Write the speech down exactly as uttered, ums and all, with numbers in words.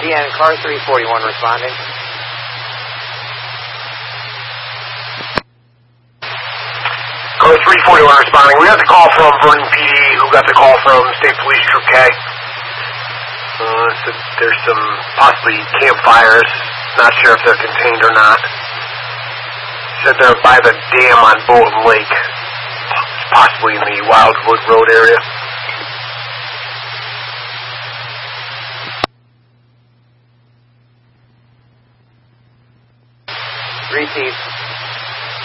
D N, car three forty-one responding. Car three forty-one responding. We got the call from Vernon P D, who got the call from State Police Troop K. Uh, so there's some possibly campfires. Not sure if they're contained or not. Said they're by the dam on Bolton Lake, possibly in the Wildwood Road area. Receive.